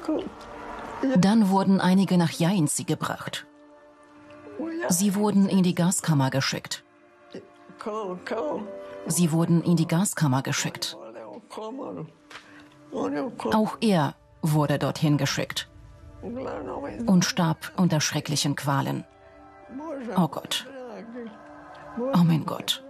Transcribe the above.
Dann wurden einige nach Jainzi gebracht. Sie wurden in die Gaskammer geschickt. Sie wurden in die Gaskammer geschickt. Auch er wurde dorthin geschickt und starb unter schrecklichen Qualen. Oh Gott. Oh mein Gott.